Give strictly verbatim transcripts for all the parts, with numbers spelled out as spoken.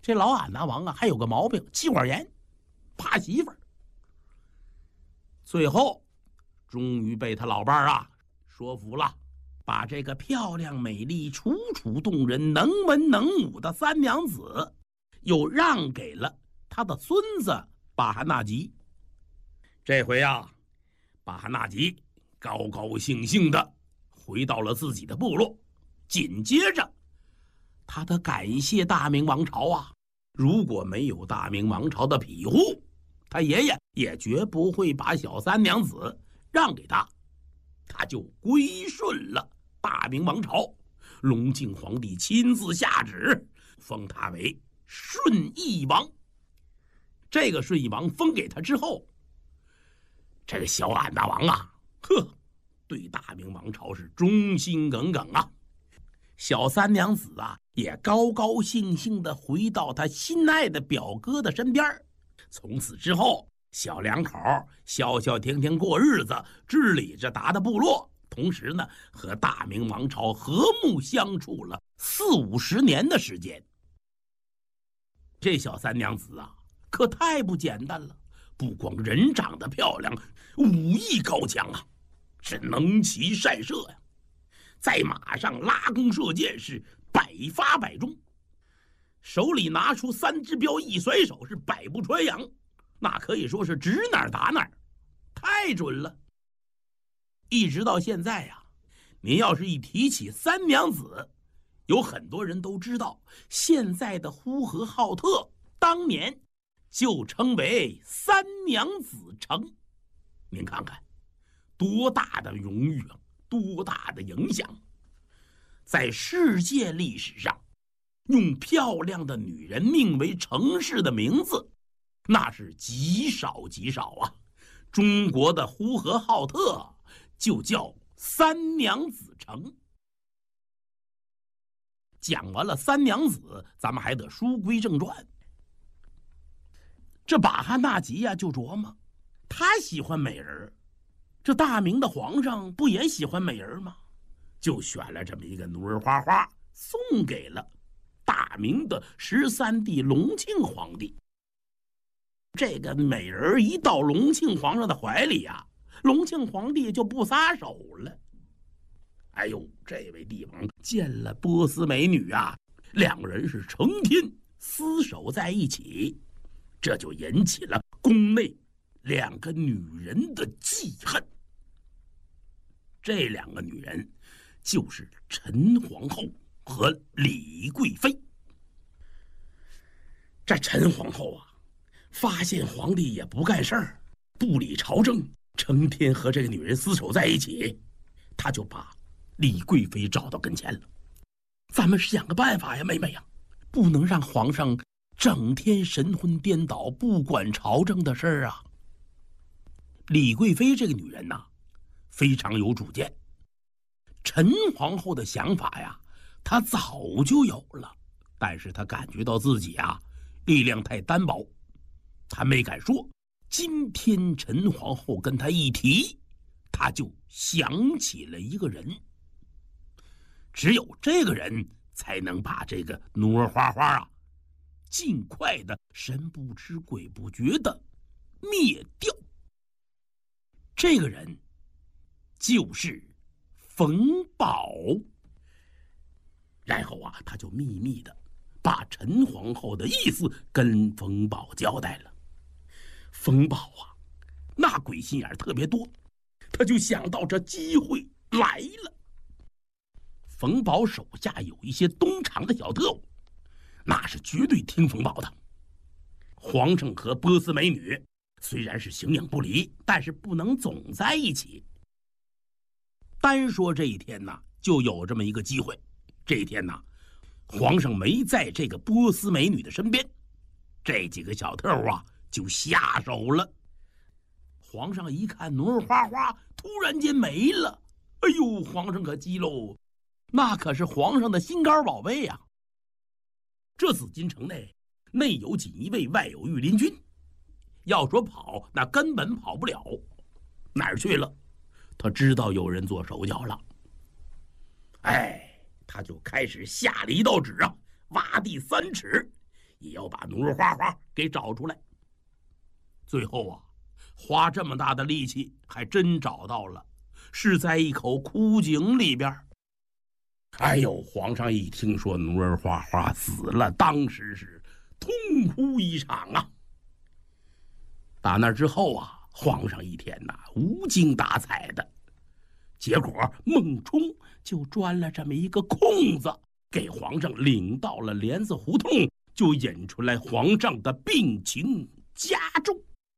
这老俺大王啊，还有个毛病，妻管严，怕媳妇儿。最后，终于被他老伴儿啊说服了，把这个漂亮美丽、楚楚动人、能文能武的三娘子，又让给了他的孙子巴哈纳吉。这回啊，巴哈纳吉高高兴兴的回到了自己的部落，紧接着他的感谢大明王朝啊，如果没有大明王朝的庇护，他爷爷也绝不会把小三娘子让给他，他就归顺了大明王朝。隆庆皇帝亲自下旨，封他为顺义王。这个顺义王封给他之后，这个小俺大王啊，呵，对大明王朝是忠心耿耿啊。小三娘子啊，也高高兴兴地回到他心爱的表哥的身边。从此之后，小两口消消停停过日子，治理着达的部落，同时呢，和大明王朝和睦相处了四五十年的时间。这小三娘子啊，可太不简单了，不光人长得漂亮，武艺高强啊，是能骑善射呀、啊，在马上拉弓射箭是百发百中，手里拿出三支镖一甩手是百步穿杨，那可以说是指哪儿打哪儿，太准了。一直到现在呀、啊，您要是一提起三娘子，有很多人都知道，现在的呼和浩特当年就称为三娘子城。您看看，多大的荣誉啊，多大的影响！在世界历史上，用漂亮的女人命为城市的名字，那是极少极少啊。中国的呼和浩特就叫三娘子城。讲完了三娘子，咱们还得书归正传。这巴哈纳吉呀、啊，就琢磨，他喜欢美人，这大明的皇上不也喜欢美人吗？就选了这么一个奴儿花花，送给了大明的十三弟隆庆皇帝。这个美人一到隆庆皇上的怀里啊，隆庆皇帝就不撒手了。哎呦，这位帝王见了波斯美女啊，两个人是成天厮守在一起，这就引起了宫内两个女人的记恨。这两个女人就是陈皇后和李贵妃。这陈皇后啊，发现皇帝也不干事儿，不理朝政，成天和这个女人厮守在一起，她就把李贵妃找到跟前了。咱们想个办法呀，妹妹呀，不能让皇上整天神魂颠倒，不管朝政的事儿啊。李贵妃这个女人呐、啊，非常有主见。陈皇后的想法呀，她早就有了，但是她感觉到自己啊力量太单薄，她没敢说。今天陈皇后跟她一提，她就想起了一个人。只有这个人才能把这个奴儿花花啊，尽快的神不知鬼不觉的灭掉。这个人就是冯宝。然后啊，他就秘密的把陈皇后的意思跟冯宝交代了。冯宝啊，那鬼心眼特别多，他就想到这机会来了。冯宝手下有一些东厂的小特务，那是绝对听冯宝的。皇上和波斯美女虽然是形影不离，但是不能总在一起。单说这一天呢，就有这么一个机会。这一天呢，皇上没在这个波斯美女的身边，这几个小特务啊就下手了。皇上一看奴儿花花突然间没了，哎呦，皇上可急喽，那可是皇上的心肝宝贝呀、啊。这紫禁城内内有锦衣卫，外有御林军，要说跑，那根本跑不了。哪儿去了？他知道有人做手脚了。哎，他就开始下了一道旨啊，挖地三尺， 也要把奴儿花花给找出来。最后啊，花这么大的力气，还真找到了，是在一口枯井里边。哎呦，皇上一听说奴儿花花死了，当时是痛哭一场啊。打那之后啊，皇上一天呐无精打采的，结果孟冲就钻了这么一个空子，给皇上领到了莲子胡同，就引出来皇上的病情加重。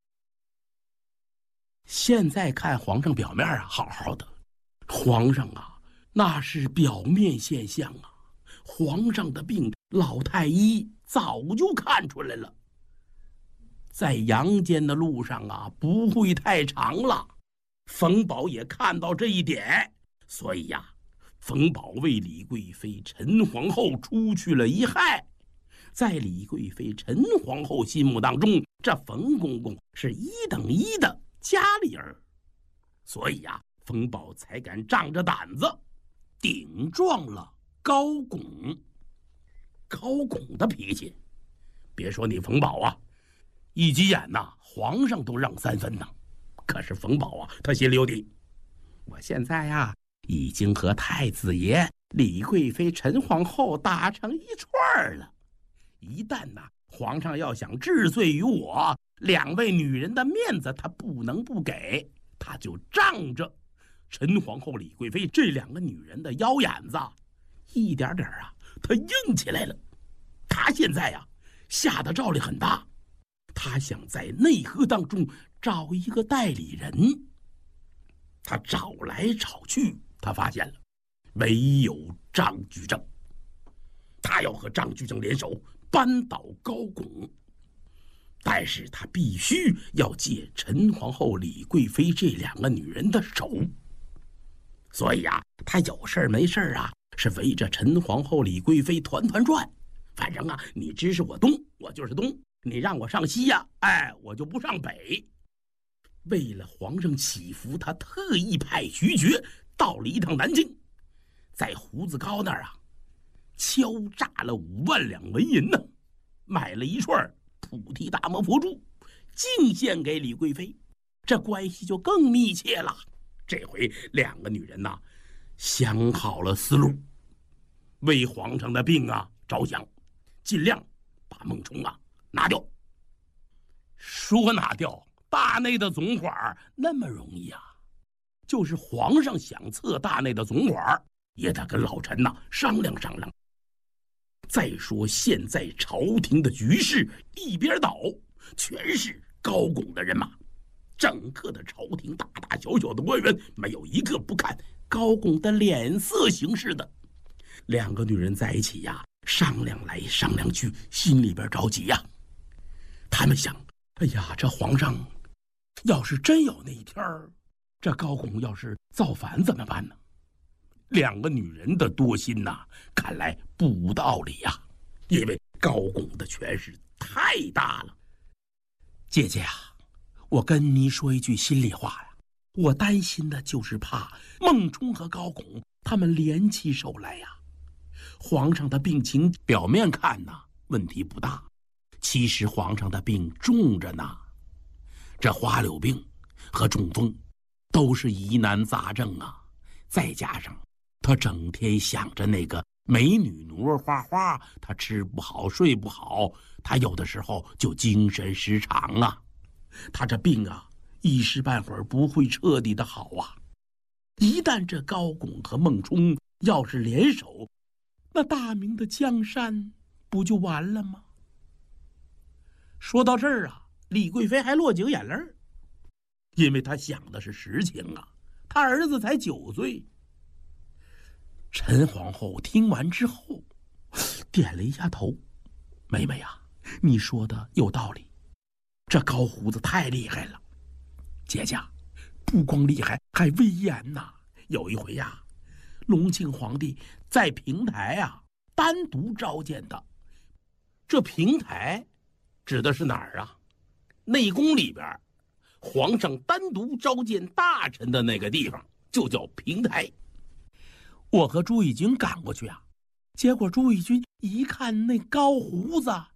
现在看皇上表面啊好好的，皇上啊那是表面现象啊，皇上的病老太医早就看出来了，在阳间的路上啊不会太长了。冯保也看到这一点，所以呀、啊，冯保为李贵妃陈皇后出去了一害。在李贵妃陈皇后心目当中，这冯公公是一等一的家里人，所以呀、啊，冯保才敢仗着胆子顶撞了高拱。高拱的脾气，别说你冯保啊，一急眼呐、啊，皇上都让三分呐。可是冯保啊，他心里有底，我现在呀、啊，已经和太子爷、李贵妃、陈皇后打成一串了。一旦呐、啊，皇上要想治罪于我，两位女人的面子他不能不给，他就仗着陈皇后、李贵妃这两个女人的腰眼子，一点点啊，他硬起来了。他现在呀、啊，下的诏力很大，他想在内阁当中找一个代理人。他找来找去，他发现了唯有张居正，他要和张居正联手扳倒高拱，但是他必须要借陈皇后、李贵妃这两个女人的手。所以啊，他有事没事啊，是围着陈皇后、李贵妃团团转。反正啊，你支持我东，我就是东；你让我上西呀、啊，哎，我就不上北。为了皇上祈福，他特意派徐爵到了一趟南京，在胡子高那儿啊，敲诈了五万两纹银呢，买了一串菩提达摩佛珠，敬献给李贵妃，这关系就更密切了。这回两个女人呐、啊，想好了思路，为皇上的病啊着想，尽量把孟冲啊拿掉。说拿掉大内的总管那么容易啊？就是皇上想册大内的总管，也得跟老臣呐、啊、商量商量。再说现在朝廷的局势一边倒，全是高拱的人马，整个的朝廷大大小小的官员没有一个不看高拱的脸色行事的。两个女人在一起呀，商量来商量去，心里边着急呀。他们想，哎呀，这皇上要是真有那一天儿，这高拱要是造反怎么办呢？两个女人的多心呐、啊，看来不无道理呀、啊。因为高拱的权势太大了。姐姐啊，我跟你说一句心里话呀，我担心的就是怕孟冲和高拱他们联起手来呀。皇上的病情表面看呢问题不大，其实皇上的病重着呢。这花柳病和中风都是疑难杂症啊，再加上他整天想着那个美女奴儿花花，他吃不好睡不好，他有的时候就精神失常啊。他这病啊一时半会儿不会彻底的好啊。一旦这高拱和孟冲要是联手，那大明的江山不就完了吗？说到这儿啊，李贵妃还落几个眼泪，因为她想的是实情啊，她儿子才九岁。陈皇后听完之后点了一下头，妹妹啊，你说的有道理，这高胡子太厉害了，姐姐不光厉害还威严呐、啊。有一回呀、啊，隆庆皇帝在平台啊单独召见的，这平台指的是哪儿啊？内宫里边皇上单独召见大臣的那个地方就叫平台。我和朱翊钧赶过去啊，结果朱翊钧一看那高胡子，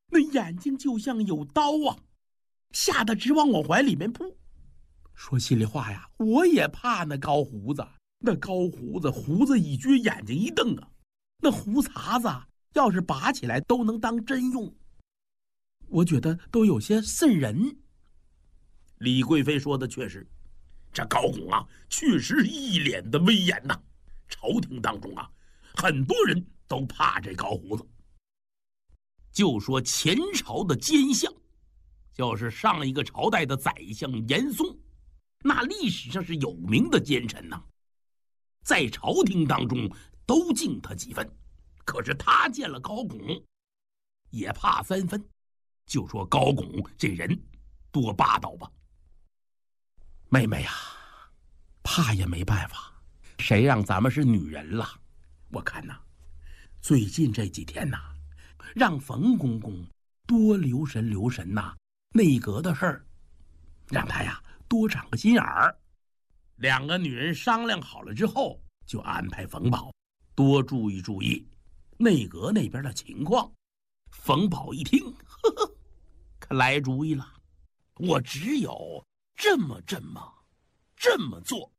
那眼睛就像有刀啊，吓得直往我怀里面扑。说心里话呀，我也怕那高胡子。那高胡子胡子一撅，眼睛一瞪啊，那胡茬子要是拔起来都能当针用，我觉得都有些瘆人。李贵妃说的确实，这高拱啊，确实一脸的威严呐、啊。朝廷当中啊，很多人都怕这高胡子。就说前朝的奸相，就是上一个朝代的宰相严嵩，那历史上是有名的奸臣呐、啊，在朝廷当中都敬他几分。可是他见了高拱，也怕三分。就说高拱这人多霸道吧。妹妹呀、啊，怕也没办法，谁让咱们是女人了？我看呐、啊，最近这几天呐、啊，让冯公公多留神留神呐、啊，内阁的事儿，让他呀多长个心眼儿。两个女人商量好了之后，就安排冯宝多注意注意内阁那边的情况。冯宝一听，呵呵，可来主意了，我只有这么这么这么做。